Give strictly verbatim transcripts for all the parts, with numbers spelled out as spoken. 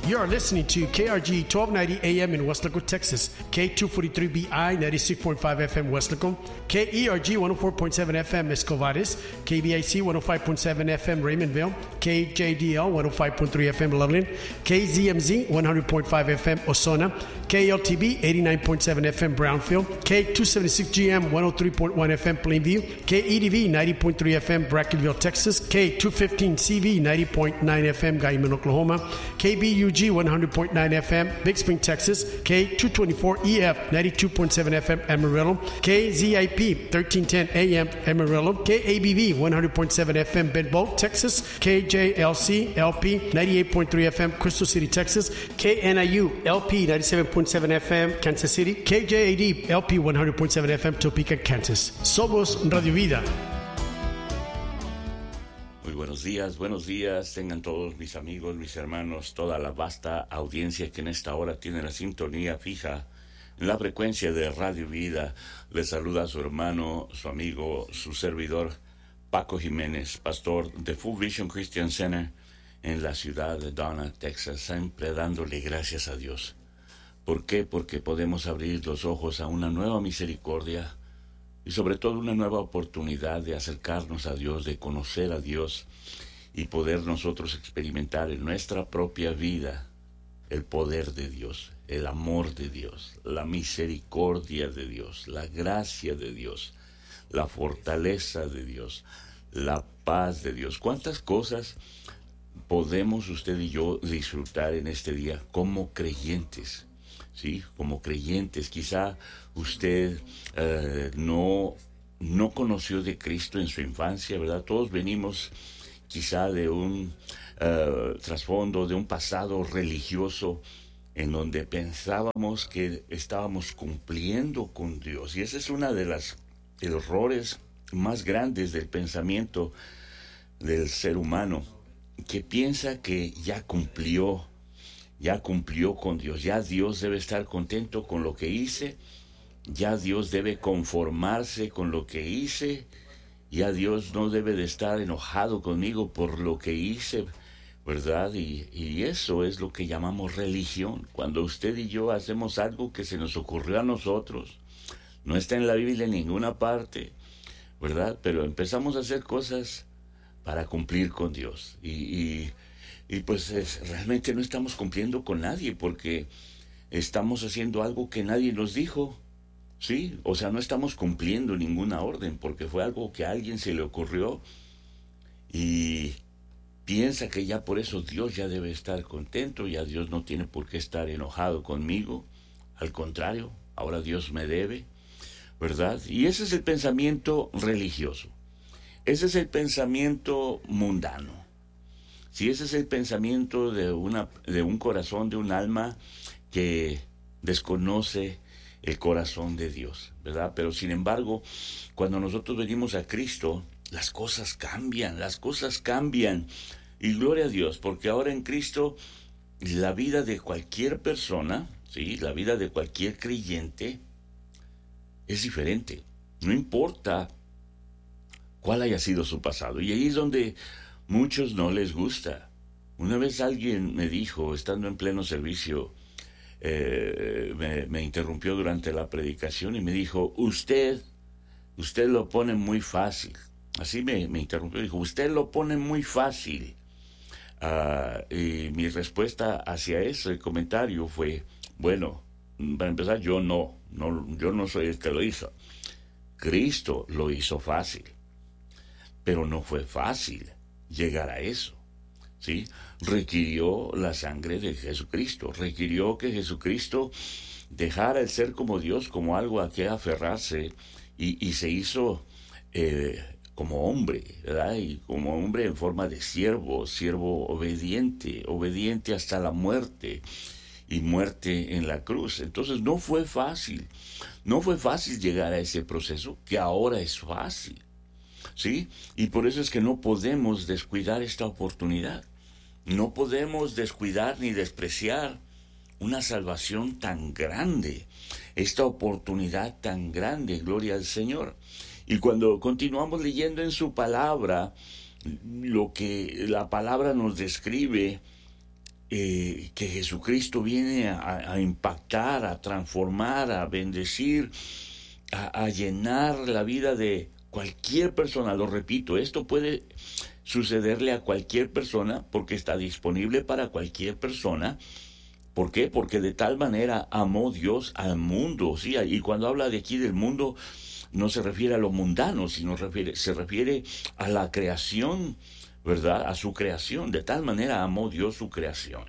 You are listening to K R G twelve ninety A M in Weslaco, Texas, K two forty-three B I ninety-six point five F M Weslaco, K E R G one oh four point seven F M Escovares, K B I C one oh five point seven F M Raymondville, K J D L one oh five point three F M Loveland, K Z M Z one hundred point five F M Osona, K L T B eighty-nine point seven F M Brownfield, K two seventy-six G M one oh three point one F M Plainview, K E D V ninety point three F M Brackenville, Texas, K two fifteen C V ninety point nine F M Guyman, Oklahoma, K B U G one hundred point nine F M Big Spring, Texas, K two twenty-four E F ninety-two point seven F M Amarillo, K Z I P thirteen ten A M Amarillo, K A B V one hundred point seven F M Bedboe, Texas, K J L C L P ninety-eight point three F M Crystal City, Texas, K N I U L P ninety-seven point seven F M Kansas City, K J A D L P one hundred point seven F M Topeka, Kansas. Somos Radio Vida. Muy buenos días, buenos días, tengan todos mis amigos, mis hermanos, toda la vasta audiencia que en esta hora tiene la sintonía fija en la frecuencia de Radio Vida. Les saluda a su hermano, su amigo, su servidor, Paco Jiménez, pastor de Full Vision Christian Center en la ciudad de Donna, Texas, siempre dándole gracias a Dios. ¿Por qué? Porque podemos abrir los ojos a una nueva misericordia y sobre todo una nueva oportunidad de acercarnos a Dios, de conocer a Dios y poder nosotros experimentar en nuestra propia vida el poder de Dios, el amor de Dios, la misericordia de Dios, la gracia de Dios, la fortaleza de Dios, la paz de Dios. ¿Cuántas cosas podemos usted y yo disfrutar en este día como creyentes? Sí, como creyentes. Quizá usted eh, no, no conoció de Cristo en su infancia, ¿verdad? Todos venimos quizá de un uh, trasfondo, de un pasado religioso en donde pensábamos que estábamos cumpliendo con Dios. Y ese es uno de los errores más grandes del pensamiento del ser humano, que piensa que ya cumplió Ya cumplió con Dios, ya Dios debe estar contento con lo que hice, ya Dios debe conformarse con lo que hice, ya Dios no debe de estar enojado conmigo por lo que hice, ¿verdad? Y, y eso es lo que llamamos religión. Cuando usted y yo hacemos algo que se nos ocurrió a nosotros, no está en la Biblia en ninguna parte, ¿verdad? Pero empezamos a hacer cosas para cumplir con Dios y... y Y pues es, realmente no estamos cumpliendo con nadie porque estamos haciendo algo que nadie nos dijo, ¿sí? O sea, no estamos cumpliendo ninguna orden porque fue algo que a alguien se le ocurrió y piensa que ya por eso Dios ya debe estar contento, ya Dios no tiene por qué estar enojado conmigo. Al contrario, ahora Dios me debe, ¿verdad? Y ese es el pensamiento religioso. Ese es el pensamiento mundano. Si ese es el pensamiento de, una, de un corazón, de un alma que desconoce el corazón de Dios, ¿verdad? Pero sin embargo, cuando nosotros venimos a Cristo, las cosas cambian, las cosas cambian. Y gloria a Dios, porque ahora en Cristo la vida de cualquier persona, ¿sí? La vida de cualquier creyente es diferente. No importa cuál haya sido su pasado. Y ahí es donde muchos no les gusta. Una vez alguien me dijo, estando en pleno servicio, eh, me, me interrumpió durante la predicación y me dijo, usted, usted lo pone muy fácil. Así me, me interrumpió, dijo, usted lo pone muy fácil. Uh, y mi respuesta hacia eso, el comentario fue, bueno, para empezar, yo no, no, yo no soy el que lo hizo. Cristo lo hizo fácil, pero no fue fácil llegar a eso, ¿sí? Requirió la sangre de Jesucristo, requirió que Jesucristo dejara el ser como Dios, como algo a que aferrarse, y, y se hizo eh, como hombre, ¿verdad? Y como hombre en forma de siervo, siervo obediente, obediente hasta la muerte, y muerte en la cruz. Entonces no fue fácil, no fue fácil llegar a ese proceso, que ahora es fácil, ¿sí? Y por eso es que no podemos descuidar esta oportunidad. No podemos descuidar ni despreciar una salvación tan grande, esta oportunidad tan grande, gloria al Señor. Y cuando continuamos leyendo en su palabra, lo que la palabra nos describe eh, que Jesucristo viene a, a impactar, a transformar, a bendecir, a, a llenar la vida de cualquier persona. Lo repito, esto puede sucederle a cualquier persona porque está disponible para cualquier persona. ¿Por qué? Porque de tal manera amó Dios al mundo, ¿sí? Y cuando habla de aquí del mundo, no se refiere a lo mundano, sino refiere, se refiere a la creación, ¿verdad? A su creación. De tal manera amó Dios su creación,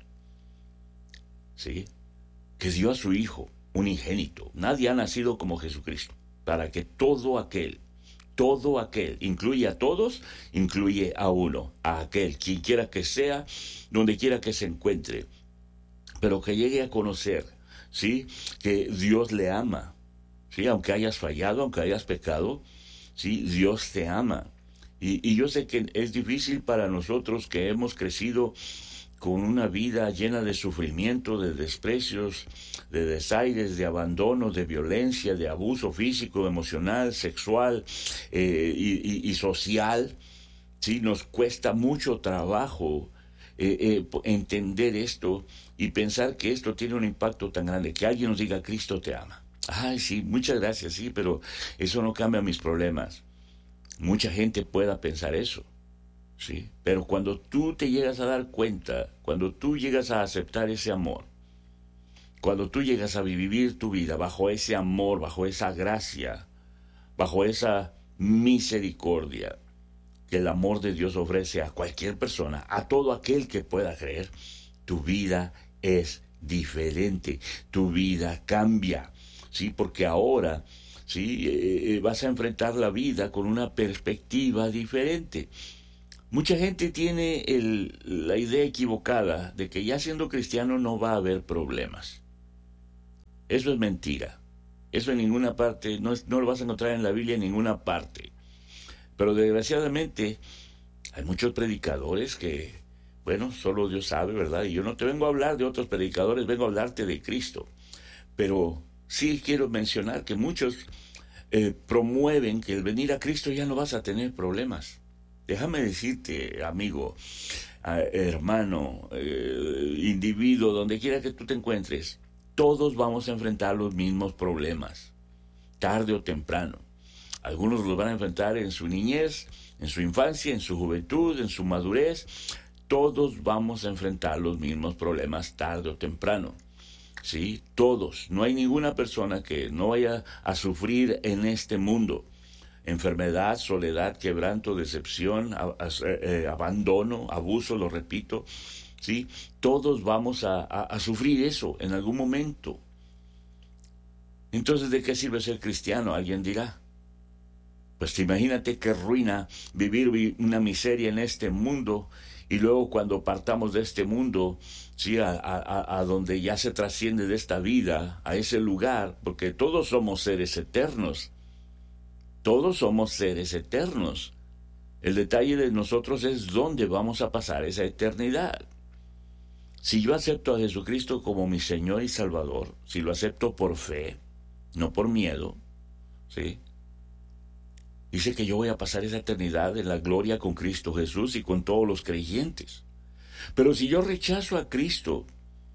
¿sí? Que dio a su Hijo unigénito. Nadie ha nacido como Jesucristo, para que todo aquel, todo aquel, incluye a todos, incluye a uno, a aquel, quien quiera que sea, donde quiera que se encuentre, pero que llegue a conocer, ¿sí? Que Dios le ama, ¿sí? Aunque hayas fallado, aunque hayas pecado, ¿sí? Dios te ama. Y, y yo sé que es difícil para nosotros que hemos crecido con una vida llena de sufrimiento, de desprecios, de desaires, de abandono, de violencia, de abuso físico, emocional, sexual eh, y, y, y social. ¿Sí? Nos cuesta mucho trabajo eh, eh, entender esto y pensar que esto tiene un impacto tan grande, que alguien nos diga, Cristo te ama. Ay, sí, muchas gracias, sí, pero eso no cambia mis problemas. Mucha gente pueda pensar eso, ¿sí? Pero cuando tú te llegas a dar cuenta, cuando tú llegas a aceptar ese amor, cuando tú llegas a vivir tu vida bajo ese amor, bajo esa gracia, bajo esa misericordia que el amor de Dios ofrece a cualquier persona, a todo aquel que pueda creer, tu vida es diferente, tu vida cambia, ¿sí? Porque ahora, ¿sí? Eh, vas a enfrentar la vida con una perspectiva diferente. Mucha gente tiene el, la idea equivocada de que ya siendo cristiano no va a haber problemas. Eso es mentira. Eso en ninguna parte, no, es, no lo vas a encontrar en la Biblia en ninguna parte. Pero desgraciadamente hay muchos predicadores que, bueno, solo Dios sabe, ¿verdad? Y yo no te vengo a hablar de otros predicadores, vengo a hablarte de Cristo. Pero sí quiero mencionar que muchos eh, promueven que el venir a Cristo ya no vas a tener problemas. Déjame decirte, amigo, eh, hermano, eh, individuo, donde quiera que tú te encuentres, todos vamos a enfrentar los mismos problemas, tarde o temprano. Algunos los van a enfrentar en su niñez, en su infancia, en su juventud, en su madurez. Todos vamos a enfrentar los mismos problemas tarde o temprano. Sí, todos. No hay ninguna persona que no vaya a sufrir en este mundo. Enfermedad, soledad, quebranto, decepción, a, a, eh, abandono, abuso, lo repito. Sí, todos vamos a, a, a sufrir eso en algún momento. Entonces, ¿de qué sirve ser cristiano? Alguien dirá. Pues imagínate qué ruina vivir una miseria en este mundo y luego cuando partamos de este mundo, sí, a, a, a donde ya se trasciende de esta vida, a ese lugar, porque todos somos seres eternos, todos somos seres eternos. El detalle de nosotros es dónde vamos a pasar esa eternidad. Si yo acepto a Jesucristo como mi Señor y Salvador, si lo acepto por fe, no por miedo, ¿sí? Dice que yo voy a pasar esa eternidad en la gloria con Cristo Jesús y con todos los creyentes. Pero si yo rechazo a Cristo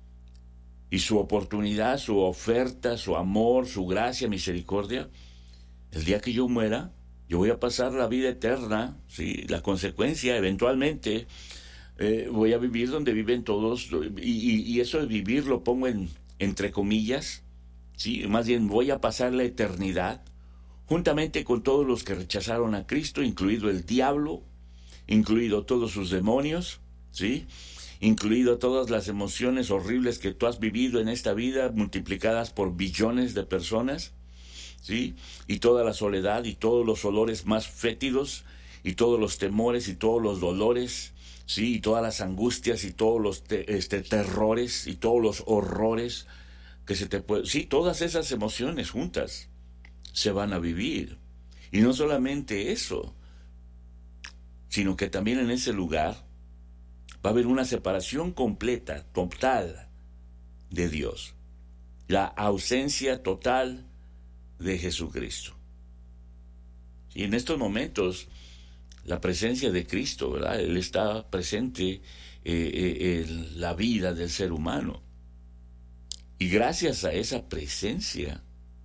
y su oportunidad, su oferta, su amor, su gracia, misericordia, el día que yo muera, yo voy a pasar la vida eterna, ¿sí? La consecuencia, eventualmente, eh, voy a vivir donde viven todos, y, y, y eso de vivir lo pongo en, entre comillas, ¿sí? Más bien voy a pasar la eternidad juntamente con todos los que rechazaron a Cristo, incluido el diablo, incluido todos sus demonios, ¿sí? Incluido todas las emociones horribles que tú has vivido en esta vida, multiplicadas por billones de personas, ¿sí? Y toda la soledad y todos los olores más fétidos, y todos los temores y todos los dolores, ¿sí? Y todas las angustias y todos los te- este, terrores y todos los horrores que se te pueden... Sí, todas esas emociones juntas se van a vivir. Y no solamente eso, sino que también en ese lugar va a haber una separación completa, total de Dios. La ausencia total de Jesucristo. Y en estos momentos, la presencia de Cristo, ¿verdad? Él está presente eh, eh, la vida del ser humano. Y gracias a esa presencia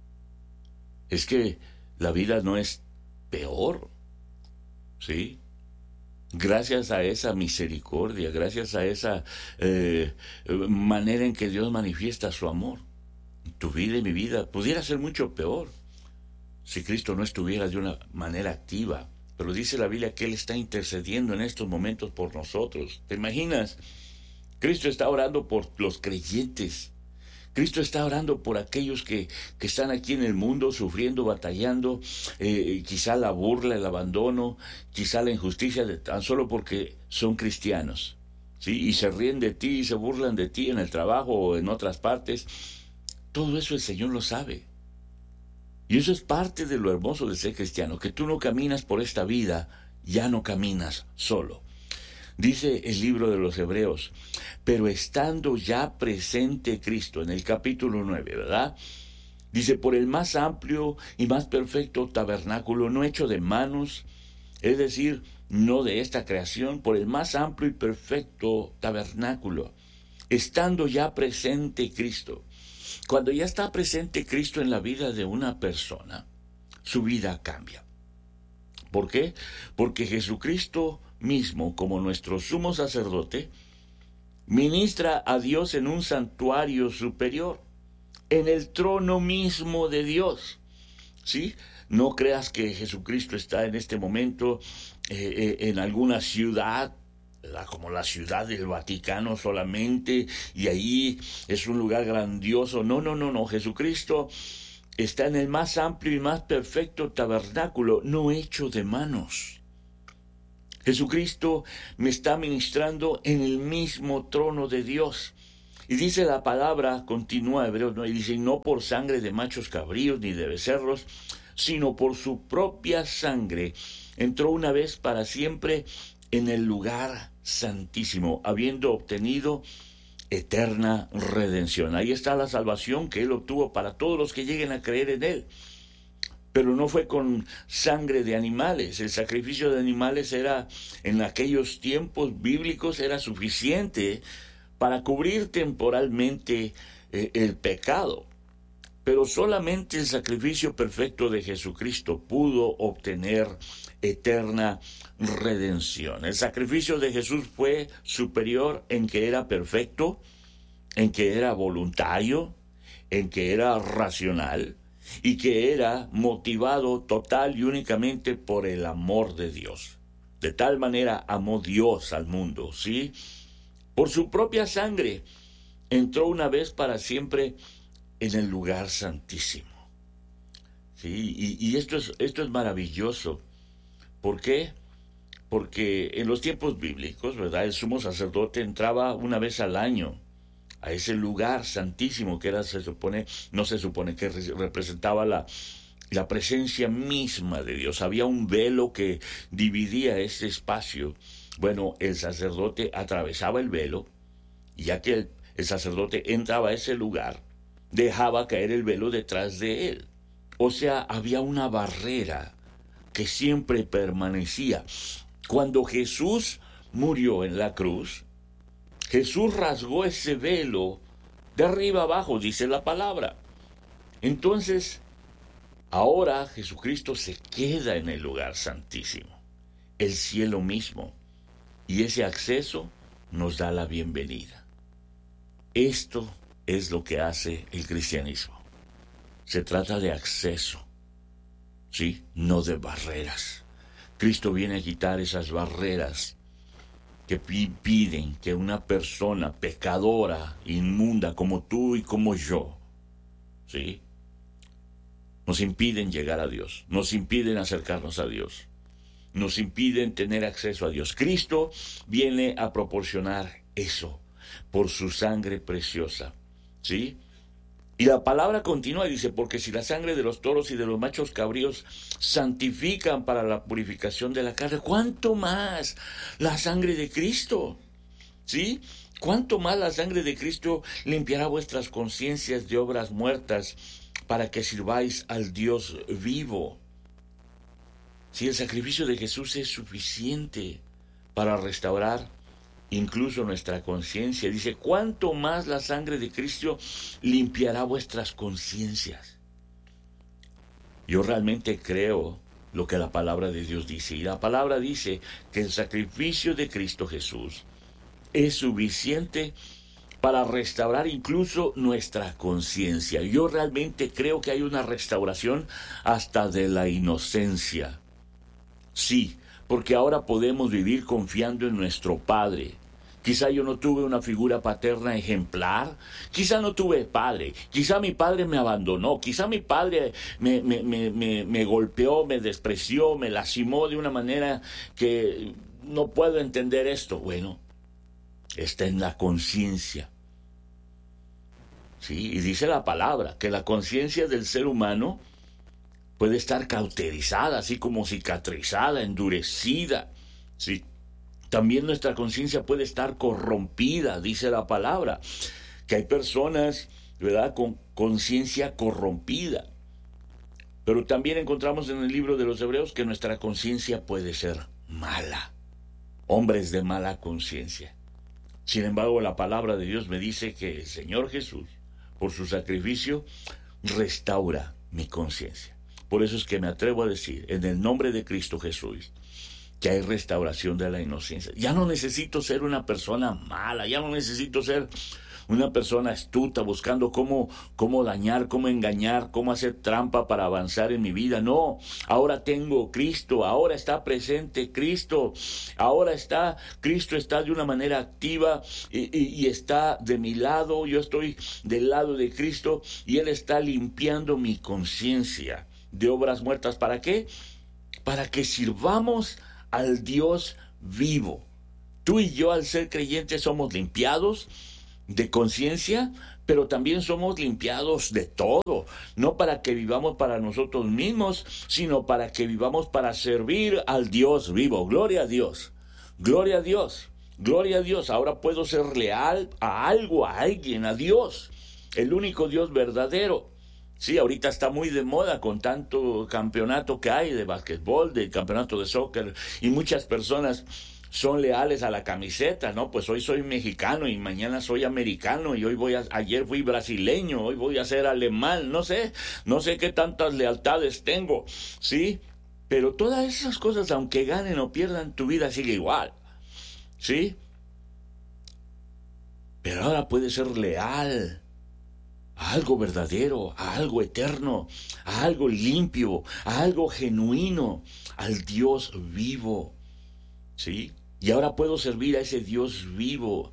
es que la vida no es peor, ¿sí? Gracias a esa misericordia, gracias a esa eh, manera en que Dios manifiesta su amor. Tu vida y mi vida pudiera ser mucho peor si Cristo no estuviera de una manera activa. Pero dice la Biblia que Él está intercediendo en estos momentos por nosotros. ¿Te imaginas? Cristo está orando por los creyentes. Cristo está orando por aquellos que, que están aquí en el mundo sufriendo, batallando, eh, quizá la burla, el abandono, quizá la injusticia, de, tan solo porque son cristianos, ¿sí? Y se ríen de ti y se burlan de ti en el trabajo o en otras partes. Todo eso el Señor lo sabe. Y eso es parte de lo hermoso de ser cristiano, que tú no caminas por esta vida, ya no caminas solo. Dice el libro de los Hebreos, pero estando ya presente Cristo, en el capítulo nueve, ¿verdad? Dice, por el más amplio y más perfecto tabernáculo, no hecho de manos, es decir, no de esta creación, por el más amplio y perfecto tabernáculo, estando ya presente Cristo. Cuando ya está presente Cristo en la vida de una persona, su vida cambia. ¿Por qué? Porque Jesucristo mismo, como nuestro sumo sacerdote, ministra a Dios en un santuario superior, en el trono mismo de Dios. ¿Sí? No creas que Jesucristo está en este momento eh, eh, en alguna ciudad, ¿verdad? Como la ciudad del Vaticano solamente, y ahí es un lugar grandioso. No, no, no, no. Jesucristo está en el más amplio y más perfecto tabernáculo, no hecho de manos. Jesucristo me está ministrando en el mismo trono de Dios. Y dice la palabra, continúa Hebreos, ¿no? Y dice, no por sangre de machos cabríos ni de becerros, sino por su propia sangre, entró una vez para siempre en el lugar santísimo, habiendo obtenido eterna redención. Ahí está la salvación que Él obtuvo para todos los que lleguen a creer en Él. Pero no fue con sangre de animales. El sacrificio de animales era, en aquellos tiempos bíblicos, era suficiente para cubrir temporalmente eh, el pecado. Pero solamente el sacrificio perfecto de Jesucristo pudo obtener eterna redención. El sacrificio de Jesús fue superior en que era perfecto, en que era voluntario, en que era racional, y que era motivado total y únicamente por el amor de Dios. De tal manera amó Dios al mundo, ¿sí? Por su propia sangre entró una vez para siempre en el lugar santísimo. ¿Sí? Y, y esto es, esto es maravilloso. ¿Por qué? Porque en los tiempos bíblicos, ¿verdad? El sumo sacerdote entraba una vez al año a ese lugar santísimo que era, se supone, no se supone que representaba la, la presencia misma de Dios. Había un velo que dividía ese espacio. Bueno, el sacerdote atravesaba el velo, y ya que el, el sacerdote entraba a ese lugar, dejaba caer el velo detrás de él. O sea, había una barrera que siempre permanecía. Cuando Jesús murió en la cruz, Jesús rasgó ese velo de arriba abajo, dice la palabra. Entonces, ahora Jesucristo se queda en el lugar santísimo, el cielo mismo, y ese acceso nos da la bienvenida. Esto es lo que hace el cristianismo. Se trata de acceso, ¿sí? No de barreras. Cristo viene a quitar esas barreras que impiden que una persona pecadora, inmunda, como tú y como yo, ¿sí? Nos impiden llegar a Dios, nos impiden acercarnos a Dios, nos impiden tener acceso a Dios. Cristo viene a proporcionar eso por su sangre preciosa, ¿sí? Y la palabra continúa y dice, porque si la sangre de los toros y de los machos cabríos santifican para la purificación de la carne, ¿cuánto más la sangre de Cristo? ¿Sí? ¿Cuánto más la sangre de Cristo limpiará vuestras conciencias de obras muertas para que sirváis al Dios vivo? Si el sacrificio de Jesús es suficiente para restaurar incluso nuestra conciencia. Dice, ¿cuánto más la sangre de Cristo limpiará vuestras conciencias? Yo realmente creo lo que la palabra de Dios dice. Y la palabra dice que el sacrificio de Cristo Jesús es suficiente para restaurar incluso nuestra conciencia. Yo realmente creo que hay una restauración hasta de la inocencia. Sí, porque ahora podemos vivir confiando en nuestro Padre. Quizá yo no tuve una figura paterna ejemplar, quizá no tuve padre, quizá mi padre me abandonó, quizá mi padre me, me, me, me, me golpeó, me despreció, me lastimó de una manera que no puedo entender esto. Bueno, está en la conciencia. Sí, y dice la palabra que la conciencia del ser humano puede estar cauterizada, así como cicatrizada, endurecida. Sí. También nuestra conciencia puede estar corrompida, dice la palabra, que hay personas, ¿verdad?, con conciencia corrompida. Pero también encontramos en el libro de los Hebreos que nuestra conciencia puede ser mala, hombres de mala conciencia. Sin embargo, la palabra de Dios me dice que el Señor Jesús, por su sacrificio, restaura mi conciencia. Por eso es que me atrevo a decir, en el nombre de Cristo Jesús, que hay restauración de la inocencia. Ya no necesito ser una persona mala, ya no necesito ser una persona astuta buscando cómo, cómo dañar, cómo engañar, cómo hacer trampa para avanzar en mi vida. No, ahora tengo Cristo, ahora está presente Cristo, ahora está, Cristo está de una manera activa y, y, y está de mi lado, yo estoy del lado de Cristo y Él está limpiando mi conciencia de obras muertas. ¿Para qué? Para que sirvamos al Dios vivo. Tú y yo, al ser creyentes, somos limpiados de conciencia, pero también somos limpiados de todo, no para que vivamos para nosotros mismos, sino para que vivamos para servir al Dios vivo. Gloria a Dios, gloria a Dios, gloria a Dios. Ahora puedo ser leal a algo, a alguien, a Dios, el único Dios verdadero. Sí, ahorita está muy de moda con tanto campeonato que hay de básquetbol, de campeonato de soccer, y muchas personas son leales a la camiseta, ¿no? Pues hoy soy mexicano y mañana soy americano y hoy voy a, ayer fui brasileño, hoy voy a ser alemán, no sé, no sé qué tantas lealtades tengo, ¿sí? Pero todas esas cosas, aunque ganen o pierdan, tu vida sigue igual, ¿sí? Pero ahora puedes ser leal a algo verdadero, a algo eterno, a algo limpio, a algo genuino, al Dios vivo, ¿sí? Y ahora puedo servir a ese Dios vivo.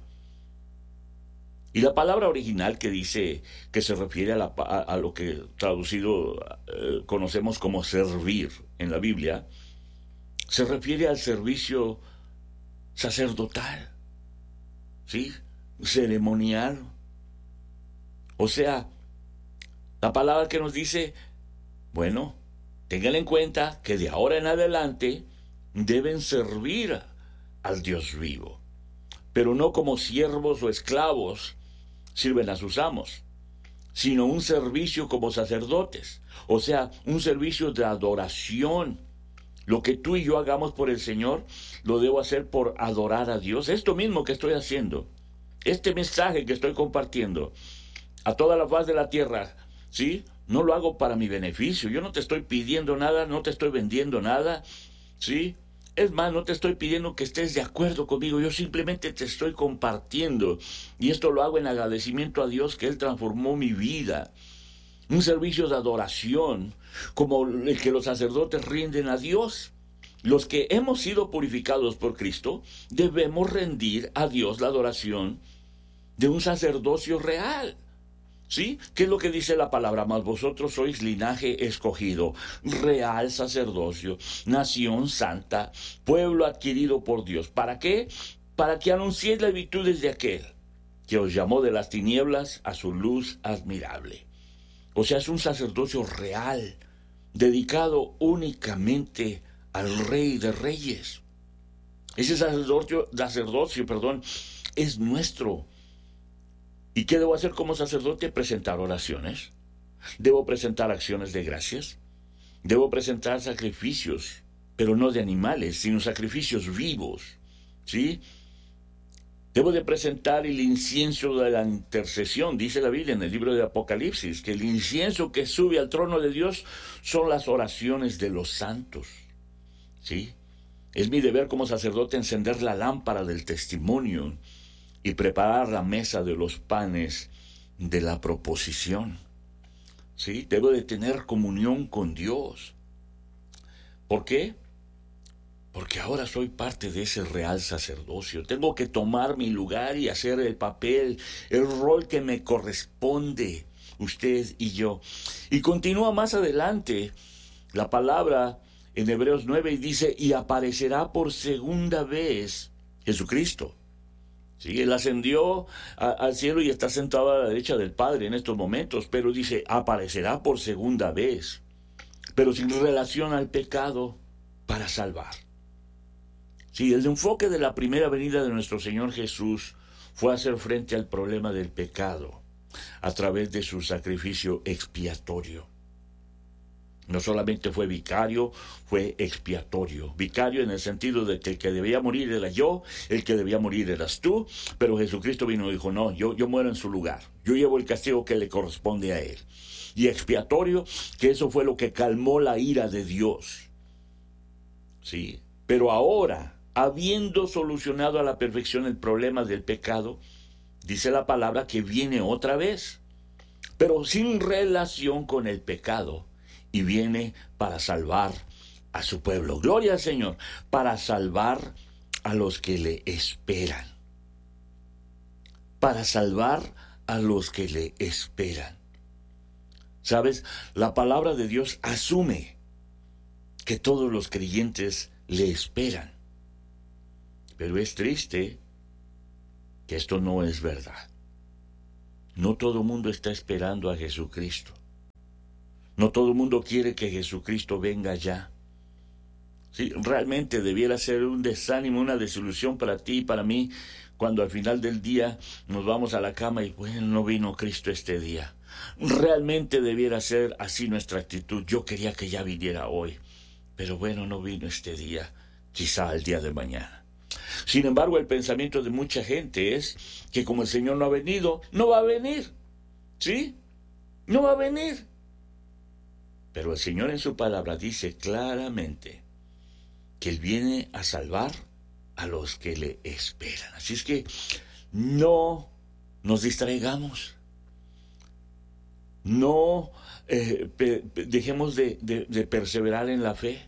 Y la palabra original que dice, que se refiere a, la, a, a lo que traducido eh, conocemos como servir en la Biblia, se refiere al servicio sacerdotal, ¿sí? Ceremonial. O sea, la palabra que nos dice, bueno, tengan en cuenta que de ahora en adelante deben servir al Dios vivo, pero no como siervos o esclavos sirven a sus amos, sino un servicio como sacerdotes, o sea, un servicio de adoración. Lo que tú y yo hagamos por el Señor, lo debo hacer por adorar a Dios. Esto mismo que estoy haciendo, este mensaje que estoy compartiendo a toda la faz de la tierra, ¿sí? No lo hago para mi beneficio. Yo no te estoy pidiendo nada, no te estoy vendiendo nada, ¿sí? Es más, no te estoy pidiendo que estés de acuerdo conmigo. Yo simplemente te estoy compartiendo. Y esto lo hago en agradecimiento a Dios que Él transformó mi vida. Un servicio de adoración, como el que los sacerdotes rinden a Dios. Los que hemos sido purificados por Cristo, debemos rendir a Dios la adoración de un sacerdocio real. ¿Sí? ¿Qué es lo que dice la palabra? Mas vosotros sois linaje escogido, real sacerdocio, nación santa, pueblo adquirido por Dios. ¿Para qué? Para que anunciéis las virtudes de aquel que os llamó de las tinieblas a su luz admirable. O sea, es un sacerdocio real, dedicado únicamente al Rey de Reyes. Ese sacerdocio, sacerdocio, perdón, es nuestro. ¿Y qué debo hacer como sacerdote? Presentar oraciones. Debo presentar acciones de gracias. Debo presentar sacrificios, pero no de animales, sino sacrificios vivos, ¿sí? Debo de presentar el incienso de la intercesión. Dice la Biblia en el libro de Apocalipsis que el incienso que sube al trono de Dios son las oraciones de los santos. ¿Sí? Es mi deber como sacerdote encender la lámpara del testimonio y preparar la mesa de los panes de la proposición. ¿Sí? Debo de tener comunión con Dios. ¿Por qué? Porque ahora soy parte de ese real sacerdocio. Tengo que tomar mi lugar y hacer el papel, el rol que me corresponde, usted y yo. Y continúa más adelante la palabra en Hebreos nueve y dice, y aparecerá por segunda vez Jesucristo. Sí, Él ascendió a, al cielo y está sentado a la derecha del Padre en estos momentos, pero dice, aparecerá por segunda vez, pero sin relación al pecado, para salvar. Sí, el enfoque de la primera venida de nuestro Señor Jesús fue hacer frente al problema del pecado a través de su sacrificio expiatorio. No solamente fue vicario, fue expiatorio. Vicario en el sentido de que el que debía morir era yo, el que debía morir eras tú, pero Jesucristo vino y dijo, no, yo, yo muero en su lugar. Yo llevo el castigo que le corresponde a él. Y expiatorio, que eso fue lo que calmó la ira de Dios. Sí, pero ahora, habiendo solucionado a la perfección el problema del pecado, dice la palabra que viene otra vez, pero sin relación con el pecado, y viene para salvar a su pueblo. Gloria al Señor, para salvar a los que le esperan. Para salvar a los que le esperan. ¿Sabes? La palabra de Dios asume que todos los creyentes le esperan. Pero es triste que esto no es verdad. No todo el mundo está esperando a Jesucristo. No todo el mundo quiere que Jesucristo venga ya. Sí, realmente debiera ser un desánimo, una desilusión para ti y para mí, cuando al final del día nos vamos a la cama y bueno, no vino Cristo este día. Realmente debiera ser así nuestra actitud. Yo quería que ya viniera hoy, pero bueno, no vino este día, quizá el día de mañana. Sin embargo, el pensamiento de mucha gente es que como el Señor no ha venido, no va a venir. ¿Sí? No va a venir. Pero el Señor en su palabra dice claramente que Él viene a salvar a los que le esperan. Así es que no nos distraigamos. No eh, pe, pe, dejemos de, de, de perseverar en la fe.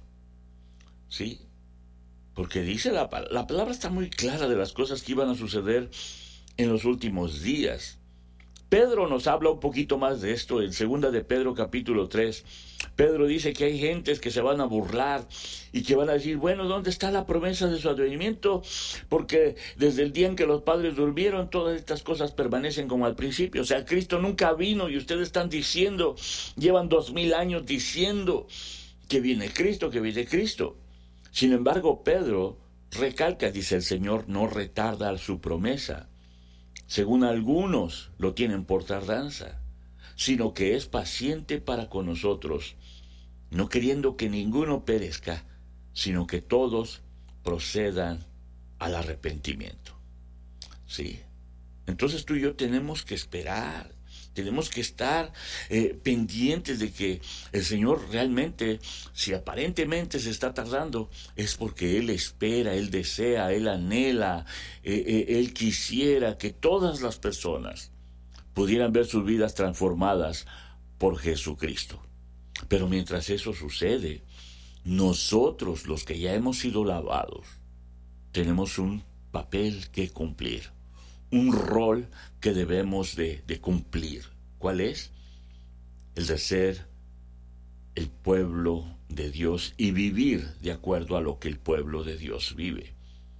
¿Sí? Porque dice la, la palabra está muy clara de las cosas que iban a suceder en los últimos días. Pedro nos habla un poquito más de esto en segunda de Pedro capítulo tres. Pedro dice que hay gentes que se van a burlar y que van a decir, bueno, ¿dónde está la promesa de su advenimiento? Porque desde el día en que los padres durmieron, todas estas cosas permanecen como al principio. O sea, Cristo nunca vino y ustedes están diciendo, llevan dos mil años diciendo que viene Cristo, que viene Cristo. Sin embargo, Pedro recalca, dice el Señor, no retarda su promesa. Según algunos lo tienen por tardanza, sino que es paciente para con nosotros, no queriendo que ninguno perezca, sino que todos procedan al arrepentimiento. Sí. Entonces tú y yo tenemos que esperar, tenemos que estar eh, pendientes de que el Señor realmente, si aparentemente se está tardando, es porque Él espera, Él desea, Él anhela, eh, eh, Él quisiera que todas las personas pudieran ver sus vidas transformadas por Jesucristo. Pero mientras eso sucede, nosotros, los que ya hemos sido lavados, tenemos un papel que cumplir, un rol que debemos de, de cumplir. ¿Cuál es? El de ser el pueblo de Dios y vivir de acuerdo a lo que el pueblo de Dios vive.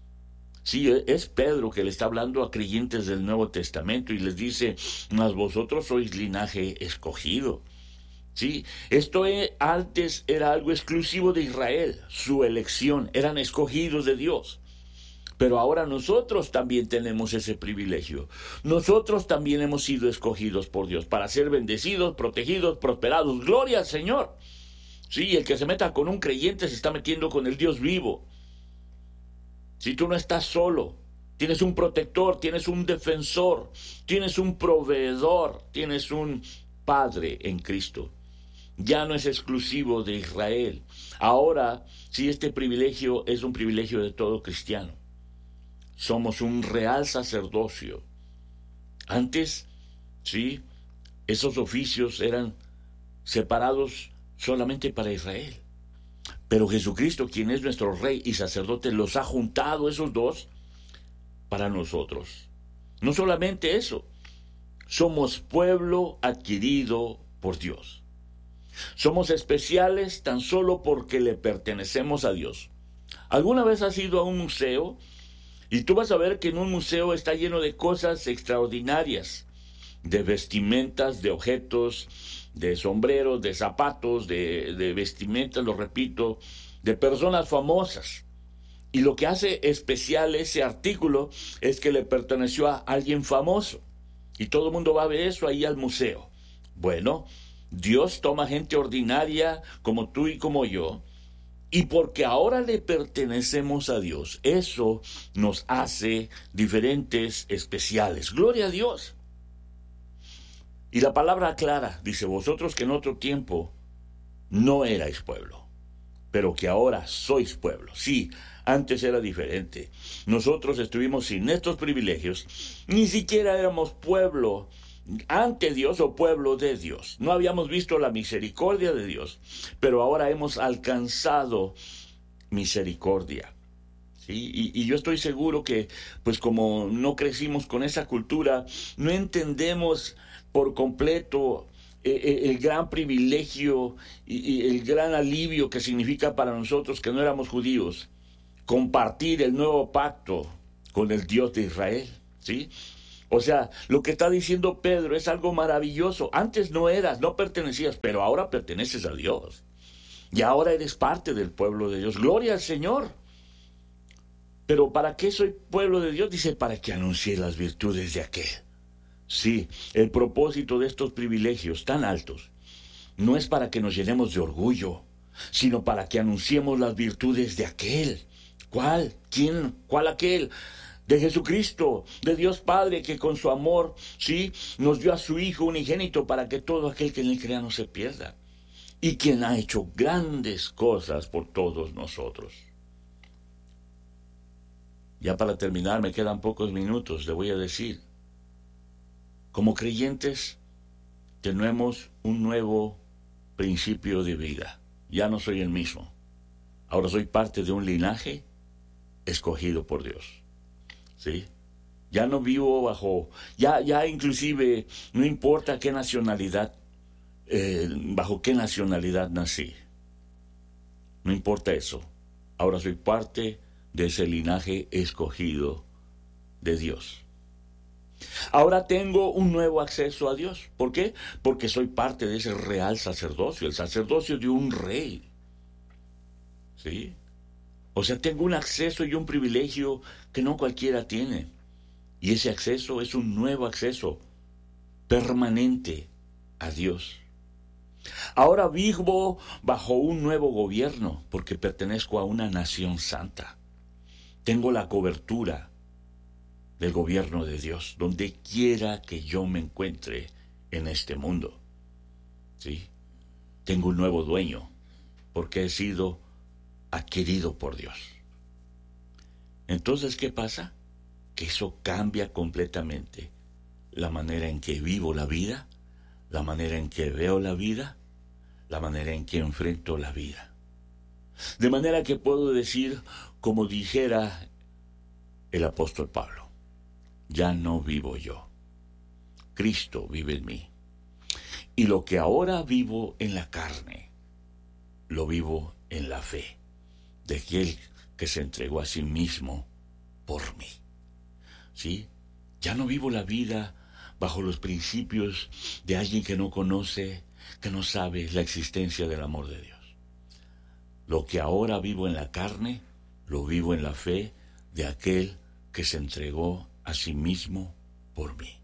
Sí, es Pedro que le está hablando a creyentes del Nuevo Testamento y les dice, mas vosotros sois linaje escogido. Sí, esto antes era algo exclusivo de Israel, su elección, eran escogidos de Dios. Pero ahora nosotros también tenemos ese privilegio. Nosotros también hemos sido escogidos por Dios para ser bendecidos, protegidos, prosperados. ¡Gloria al Señor! Sí, el que se meta con un creyente se está metiendo con el Dios vivo. Si tú no estás solo, tienes un protector, tienes un defensor, tienes un proveedor, tienes un Padre en Cristo. Ya no es exclusivo de Israel. Ahora, sí, este privilegio es un privilegio de todo cristiano. Somos un real sacerdocio. Antes, sí, esos oficios eran separados solamente para Israel. Pero Jesucristo, quien es nuestro Rey y sacerdote, los ha juntado esos dos para nosotros. No solamente eso, somos pueblo adquirido por Dios. Somos especiales tan solo porque le pertenecemos a Dios. ¿Alguna vez has ido a un museo? Y tú vas a ver que en un museo está lleno de cosas extraordinarias, de vestimentas, de objetos, de sombreros, de zapatos, de, de vestimentas, lo repito, de personas famosas. Y lo que hace especial ese artículo es que le perteneció a alguien famoso. Y todo el mundo va a ver eso ahí al museo. Bueno, Dios toma gente ordinaria como tú y como yo, y porque ahora le pertenecemos a Dios, eso nos hace diferentes, especiales. Gloria a Dios. Y la palabra clara dice, vosotros que en otro tiempo no erais pueblo, pero que ahora sois pueblo. Sí, antes era diferente. Nosotros estuvimos sin estos privilegios, ni siquiera éramos pueblo ante Dios o pueblo de Dios. No habíamos visto la misericordia de Dios, pero ahora hemos alcanzado misericordia. ¿Sí? Y, y yo estoy seguro que, pues como no crecimos con esa cultura, no entendemos por completo eh, el gran privilegio y, y el gran alivio que significa para nosotros que no éramos judíos, compartir el nuevo pacto con el Dios de Israel, ¿sí? O sea, lo que está diciendo Pedro es algo maravilloso. Antes no eras, no pertenecías, pero ahora perteneces a Dios. Y ahora eres parte del pueblo de Dios. Gloria al Señor. Pero ¿para qué soy pueblo de Dios? Dice, para que anuncie las virtudes de aquel. Sí, el propósito de estos privilegios tan altos no es para que nos llenemos de orgullo, sino para que anunciemos las virtudes de aquel. ¿Cuál? ¿Quién? ¿Cuál aquel? De Jesucristo, de Dios Padre, que con su amor, sí, nos dio a su Hijo unigénito para que todo aquel que en él crea no se pierda. Y quien ha hecho grandes cosas por todos nosotros. Ya para terminar, me quedan pocos minutos, le voy a decir. Como creyentes, tenemos un nuevo principio de vida. Ya no soy el mismo. Ahora soy parte de un linaje escogido por Dios. ¿Sí? Ya no vivo bajo, ya, ya inclusive, no importa qué nacionalidad, eh, bajo qué nacionalidad nací. No importa eso. Ahora soy parte de ese linaje escogido de Dios. Ahora tengo un nuevo acceso a Dios. ¿Por qué? Porque soy parte de ese real sacerdocio, el sacerdocio de un rey. ¿Sí? O sea, tengo un acceso y un privilegio que no cualquiera tiene. Y ese acceso es un nuevo acceso permanente a Dios. Ahora vivo bajo un nuevo gobierno porque pertenezco a una nación santa. Tengo la cobertura del gobierno de Dios, donde quiera que yo me encuentre en este mundo. ¿Sí? Tengo un nuevo dueño porque he sido adquirido por Dios. Entonces, ¿qué pasa? Que eso cambia completamente la manera en que vivo la vida, la manera en que veo la vida, la manera en que enfrento la vida. De manera que puedo decir, como dijera el apóstol Pablo, ya no vivo yo, Cristo vive en mí. Y lo que ahora vivo en la carne, lo vivo en la fe de aquel que se entregó a sí mismo por mí. ¿Sí? Ya no vivo la vida bajo los principios de alguien que no conoce, que no sabe la existencia del amor de Dios. Lo que ahora vivo en la carne, lo vivo en la fe de aquel que se entregó a sí mismo por mí.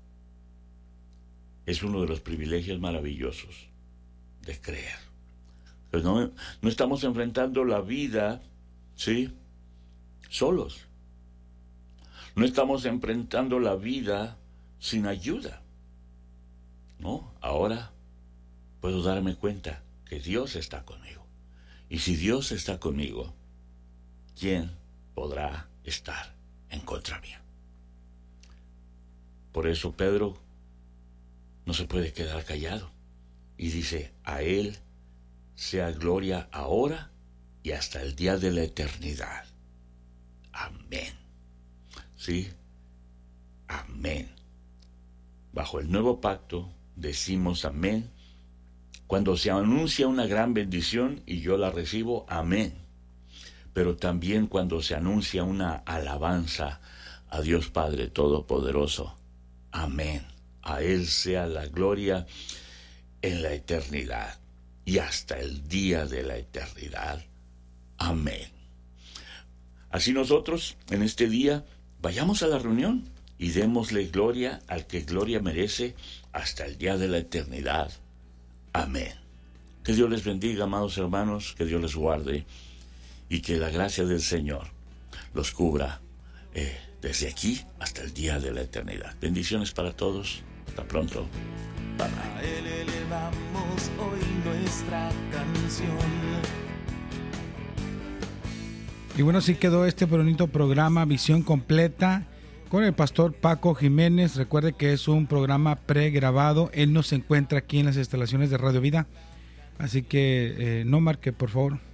Es uno de los privilegios maravillosos de creer. Pues no, no estamos enfrentando la vida, ¿sí?, solos. No estamos enfrentando la vida sin ayuda. No, ahora puedo darme cuenta que Dios está conmigo. Y si Dios está conmigo, ¿quién podrá estar en contra mía? Por eso Pedro no se puede quedar callado. Y dice, a Él sea gloria ahora y hasta el día de la eternidad. Amén. ¿Sí? Amén. Bajo el nuevo pacto decimos amén cuando se anuncia una gran bendición y yo la recibo, amén. Pero también cuando se anuncia una alabanza a Dios Padre Todopoderoso, amén. A Él sea la gloria en la eternidad y hasta el día de la eternidad. Amén. Así nosotros, en este día, vayamos a la reunión y démosle gloria al que gloria merece hasta el día de la eternidad. Amén. Que Dios les bendiga, amados hermanos, que Dios les guarde y que la gracia del Señor los cubra eh, desde aquí hasta el día de la eternidad. Bendiciones para todos. Hasta pronto. Bye bye. A Él elevamos hoy nuestra canción. Y bueno, así quedó este bonito programa Visión Completa con el pastor Paco Jiménez. Recuerde que es un programa pregrabado. Él no se encuentra aquí en las instalaciones de Radio Vida. Así que eh, no marque, por favor.